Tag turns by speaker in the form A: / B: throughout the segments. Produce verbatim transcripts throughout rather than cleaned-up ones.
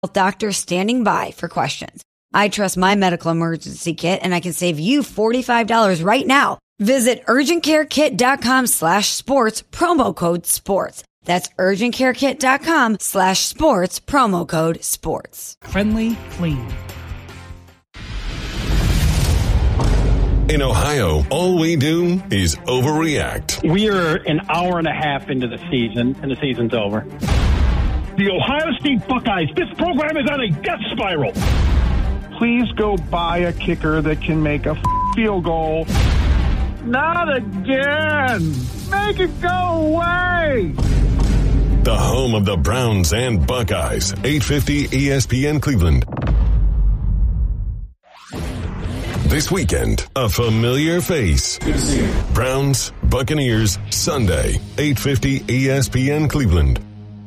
A: doctor standing by for questions. I trust my medical emergency kit, and I can save you forty-five dollars right now. Visit urgentcarekit.com slash sports, promo code sports. That's urgentcarekit.com slash sports, promo code sports.
B: Friendly, clean.
C: In Ohio, all we do is overreact.
D: We are an hour and a half into the season, and the season's over.
E: The Ohio State Buckeyes, this program is on a death spiral.
F: Please go buy a kicker that can make a field goal.
E: Not again. Make it go away.
C: The home of the Browns and Buckeyes, eight fifty E S P N Cleveland. This weekend, a familiar face.
G: Good to see you.
C: Browns, Buccaneers, Sunday, eight fifty E S P N Cleveland.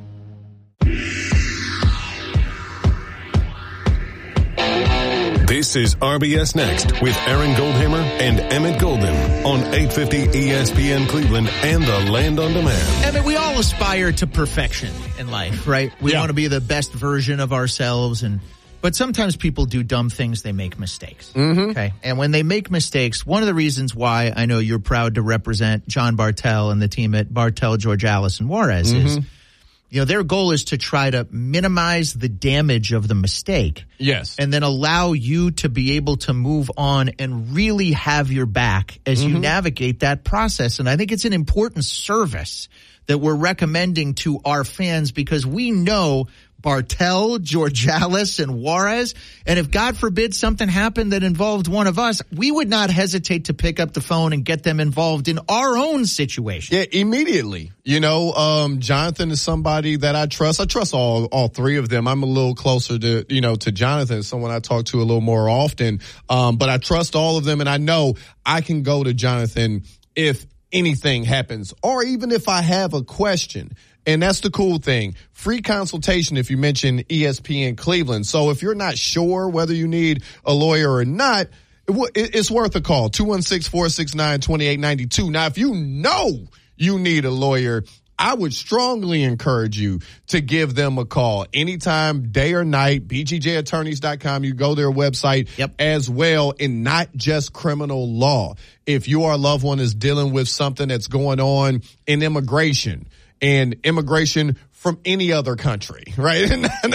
C: This is R B S Next with Aaron Goldhammer and Emmett Golden on eight fifty E S P N Cleveland and the Land on Demand.
H: Emmett, we all aspire to perfection in life, right? We yeah. want to be the best version of ourselves, and but sometimes people do dumb things. They make mistakes.
I: Mm-hmm.
H: Okay. And when they make mistakes, one of the reasons why I know you're proud to represent John Bartel and the team at Bartel, George Allison Juarez mm-hmm. is, you know, their goal is to try to minimize the damage of the mistake.
I: Yes.
H: And then allow you to be able to move on and really have your back as mm-hmm. you navigate that process. And I think it's an important service that we're recommending to our fans because we know Bartel, Georgalis, and Juarez. And if, God forbid, something happened that involved one of us, we would not hesitate to pick up the phone and get them involved in our own situation.
I: Yeah, immediately. You know, um, Jonathan is somebody that I trust. I trust all all three of them. I'm a little closer to, you know, to Jonathan, someone I talk to a little more often. Um, but I trust all of them, and I know I can go to Jonathan if anything happens, or even if I have a question. And that's the cool thing. Free consultation if you mention E S P N Cleveland. So if you're not sure whether you need a lawyer or not, it's worth a call. two one six, four six nine, two eight nine two. Now, if you know you need a lawyer, I would strongly encourage you to give them a call anytime, day or night, b g j attorneys dot com. You go to their website
H: yep.
I: as well, and not just criminal law. If your loved one is dealing with something that's going on in immigration, and immigration from any other country, right?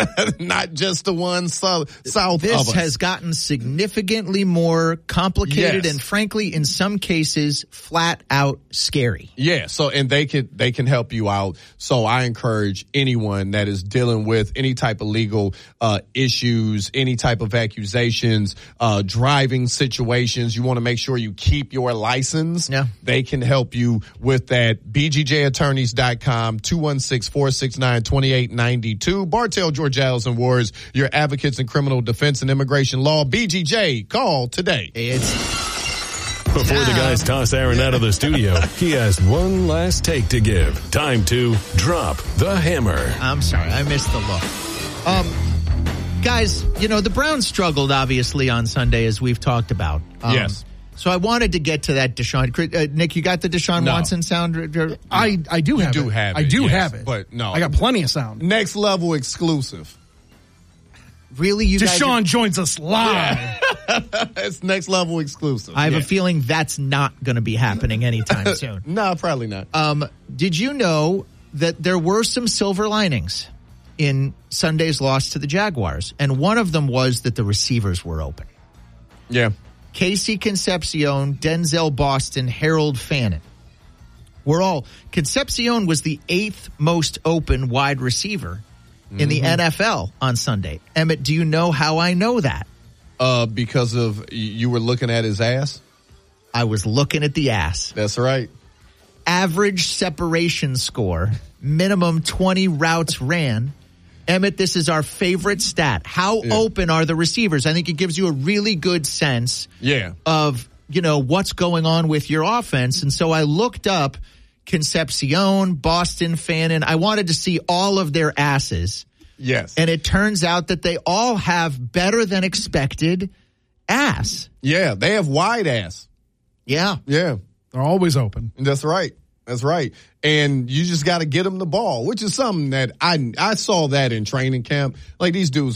I: Not just the one south, south
H: this
I: of us.
H: This has gotten significantly more complicated
I: yes.
H: and, frankly, in some cases, flat out scary.
I: Yeah, so, and they can, they can help you out. So I encourage anyone that is dealing with any type of legal uh issues, any type of accusations, uh driving situations, you want to make sure you keep your license.
H: Yeah.
I: They can help you with that. b g j attorneys dot com, two one six, four six nine, two eight nine two. Bartel, George Allison Wars, your advocates in criminal defense and immigration law. B G J, call today.
H: It's
C: Before the guys toss Aaron out of the studio, he has one last take to give. Time to drop the hammer.
H: I'm sorry, I missed the look. Um, guys, you know, the Browns struggled, obviously, on Sunday, as we've talked about. Um,
I: yes.
H: So I wanted to get to that Deshaun. Uh, Nick, you got the Deshaun
I: no.
H: Watson sound?
B: I, I do
I: you
B: have
I: do
B: it.
I: have
B: I
I: it,
B: do
I: yes,
B: have it.
I: But no.
B: I got plenty of sound.
I: Next level exclusive.
H: Really? You
B: Deshaun
H: guys are-
B: joins us live.
I: Yeah. It's next level exclusive.
H: I have
I: yeah.
H: a feeling that's not going to be happening anytime soon.
I: No, probably not.
H: Um, did you know that there were some silver linings in Sunday's loss to the Jaguars? And one of them was that the receivers were open.
I: Yeah.
H: Casey Concepcion, Denzel Boston, Harold Fannin. We're all Concepcion was the eighth most open wide receiver in mm-hmm. the N F L on Sunday. Emmett, do you know how I know that?
I: Uh, because of you were looking at his ass?
H: I was looking at the ass.
I: That's right.
H: Average separation score, minimum twenty routes ran. Emmett, this is our favorite stat. How yeah. open are the receivers? I think it gives you a really good sense
I: yeah.
H: of, you know, what's going on with your offense. And so I looked up Concepcion, Boston, Fannin. I wanted to see all of their asses.
I: Yes.
H: And it turns out that they all have better than expected ass.
I: Yeah, they have wide ass.
H: Yeah.
I: Yeah.
B: They're always open.
I: That's right. That's right. And you just got to get them the ball, which is something that I I saw that in training camp. Like, these dudes